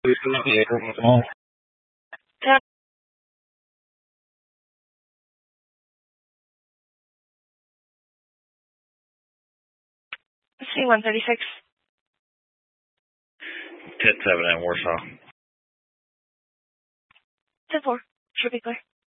C-136. 10-7 at Warsaw. 10-4. Should be clear.